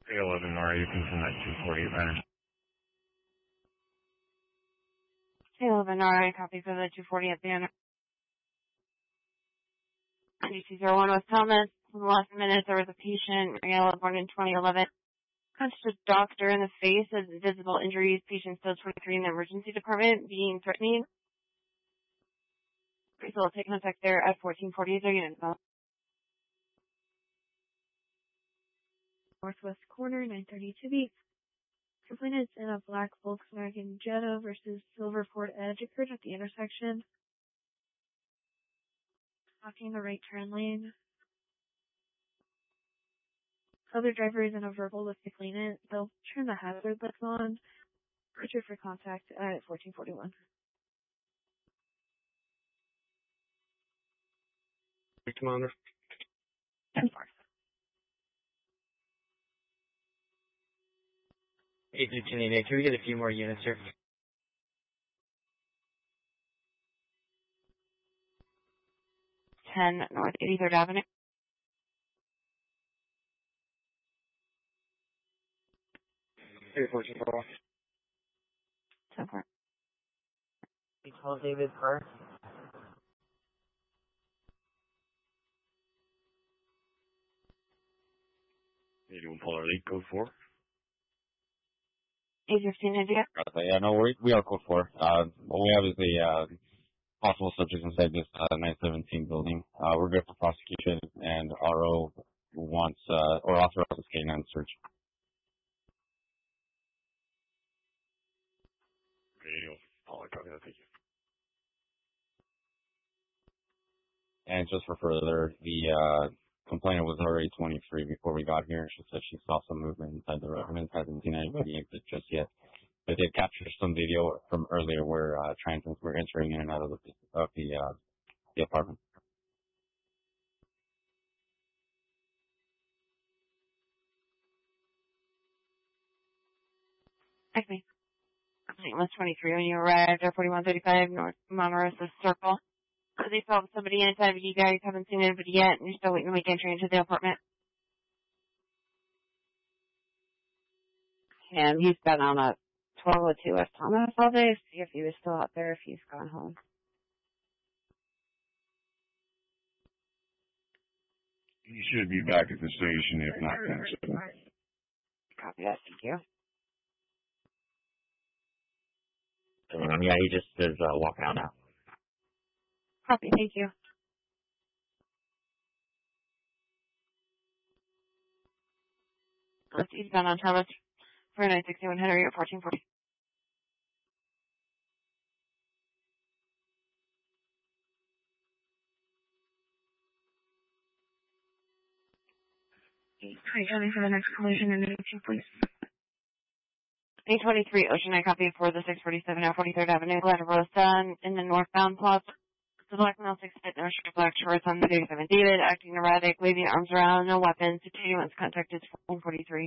A11 RA, you can send that 248 banner. A11 RA, copy for the 240 at banner. GC01 West Thomas. In the last minute, there was a patient, male, born in 2011. Punched a doctor in the face as visible injuries. Patient still 23 in the emergency department, being threatening. So we'll take contact there at 1440. Is there unit call? Northwest corner, 932 B. Complainants in a black Volkswagen Jetta versus silver Ford Edge occurred at the intersection. Blocking the right turn lane. Other driver is in a verbal with the complainant. They'll turn the hazard lights on. Richard for contact at 1441. Commander. 10-4. Can we get a few more units here? North 83rd Avenue. 1441. 10-4. 12 David Park. 81 Polar League, code 4. 815 India. Yeah, no, we are code 4. What we have is the possible subjects inside this 917 building. We're good for prosecution, and RO wants or authorizes K9 search. Radio Polar, copy that, thank you. And just for further, the complainant was already 23 before we got here. She said she saw some movement inside the residence. Hasn't seen anybody exit just yet. But they've captured some video from earlier where transients were entering in and out of the apartment. Excuse me. It was 23 when you arrived at 4135 North Monterosa Circle. So they saw somebody inside, but you guys haven't seen anybody yet, and you're still waiting to make entry into the apartment. And he's been on a 1202 West Thomas all day. See if he was still out there, if he's gone home. He should be back at the station, if not 10-7. Copy that, thank you. Yeah, he just is walking out now. Copy, thank you. Left eastbound on Thomas for 961 Henry at 1440. Hi, Johnny, for the next collision in the please. 823 Ocean, I copy for the 647 at 43rd Avenue, Glen Rosa, in the northbound plaza. The black male 6 foot, no shirt, black shorts on the 37 David, acting erratic, waving arms around, no weapons. Continuance contact is 1443.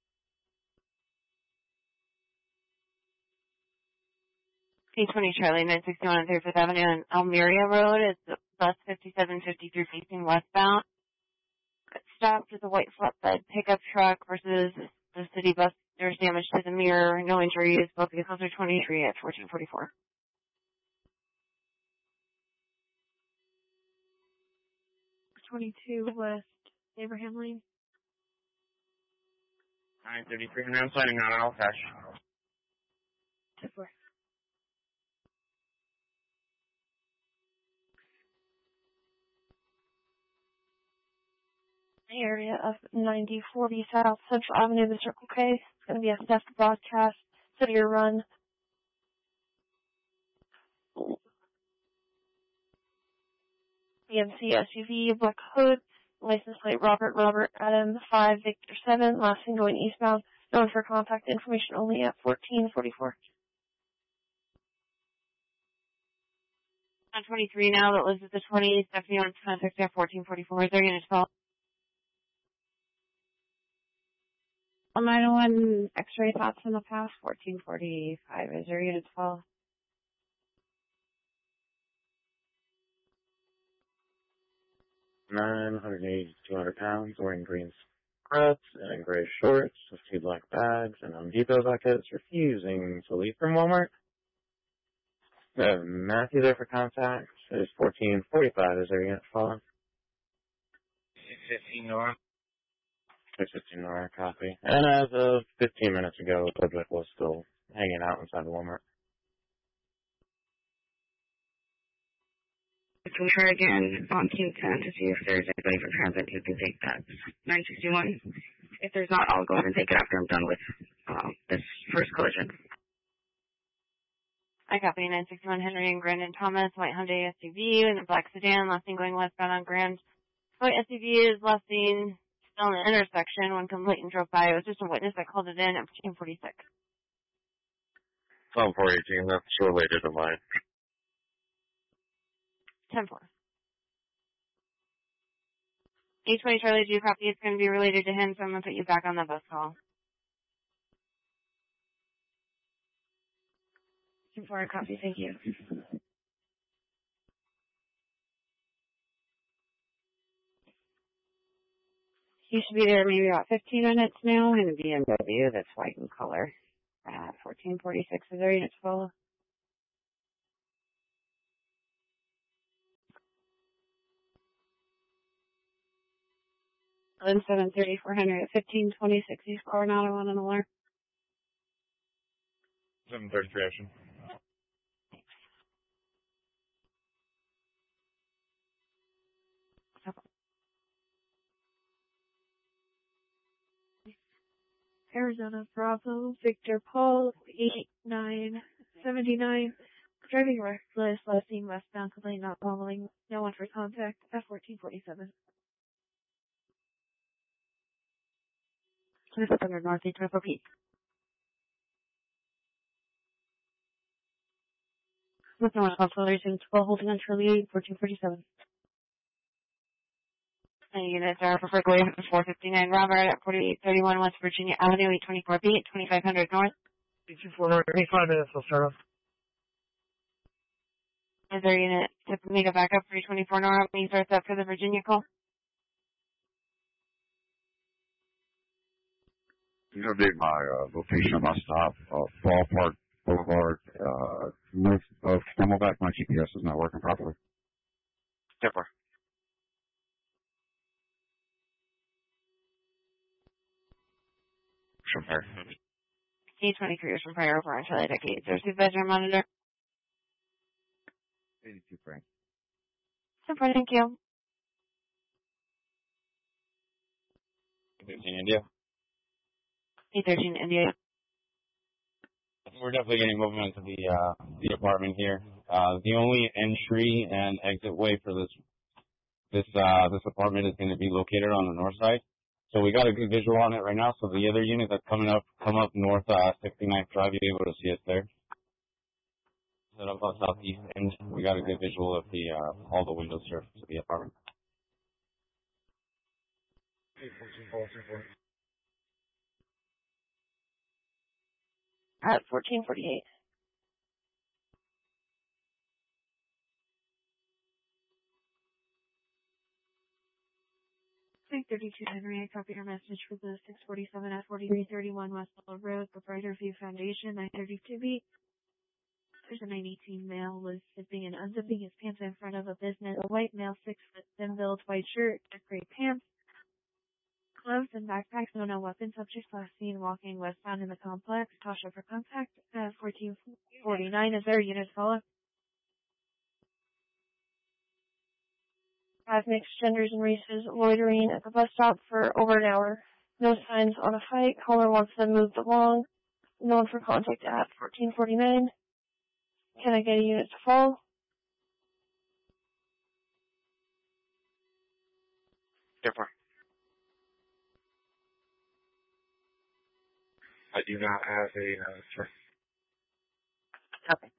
820 Charlie, 961 on 35th Avenue and Almeria Road. It's bus 5753 facing westbound. Got stopped with a white flatbed pickup truck versus the city bus. There's damage to the mirror, no injuries. Both vehicles are 23 at 1444. 22 West Abraham Lane. 933, and I'm signing out all cash. 10-4. Area of 9040 South Central Avenue, the Circle K. It's going to be a theft broadcast, city run. BMC SUV, black hood, license plate Robert Adam 5 Victor 7, last thing going eastbound, known for contact information only at 1444. On 23 now, that lives at the 20, Stephanie on contact at 1444. Is there unit call? 901 X-ray thoughts in the past, 1445. Is there unit call? $980, 200 pounds, wearing greens. Reds and gray shorts with 2 black bags and Home Depot buckets, refusing to leave from Walmart. We have Matthew there for contact. It is 1445 is their unit following. 615 north. 615 Nora, copy. And as of 15 minutes ago, Ludwig was still hanging out inside the Walmart. Can we try again on Team 10 to see if there's anybody from transit who can take that 961? If there's not, I'll go ahead and take it after I'm done with this first collision. I copy 961 Henry and Grandin Thomas, white Hyundai SUV and a black sedan, last seen going westbound on Grand. White SUV is last seen still in the intersection when complainant drove by. It was just a witness that called it in at 1546. 418, that's related to mine. 10-4. 820 Charlie, do you copy? It's going to be related to him, so I'm going to put you back on the bus call. 10-4, copy, thank you. He should be there maybe about 15 minutes now in a BMW that's white in color. 1446 is our unit to follow. 11734 Henry at 1526 East Coronado on an alert. 733 action. Arizona Bravo Victor Paul 8979 driving reckless, last seen westbound, complaint not following, no one for contact at 1447. 2500 North 824 Pete. Nothing on consolidation 12 holding on Charlie 1447. And units are preferred way 459 Robert at 4831 West Virginia Avenue 824 B at 2500 North. 824 North, 25 minutes, I'll start off. Is there a unit to make a backup 324 North when he starts up for the Virginia call? You know, update my location of my stop, Ballpark Boulevard, north of Camelback. My GPS is not working properly. Tipper. From here. C23 is from prior over on Charlie Decade. Is there a supervisor monitor? 82 Frank. Super, thank you. 15 India. C13 India. We're definitely getting movement to the apartment here. The only entry and exit way for this apartment is going to be located on the north side. So we got a good visual on it right now. So the other unit that's come up north 69th Drive, you'll be able to see us there. Set up on southeast end. We got a good visual of the all the windows here to the apartment. At 1448. 632 Henry, I copied your message for the 647 at 4331 Westfield Road, Proprietor View Foundation, 932B. There's a 918 male was zipping and unzipping his pants in front of a business. A white male, 6 foot, thin-built, white shirt, gray pants, gloves, and backpacks. No weapon. Subject last seen walking westbound in the complex. Tasha for contact at 1449. Is there a unit follow? 5 mixed genders and races loitering at the bus stop for over an hour. No signs on a fight. Caller wants them moved along. No one for contact at 1449. Can I get a unit to follow? Different. I do not have a, Okay.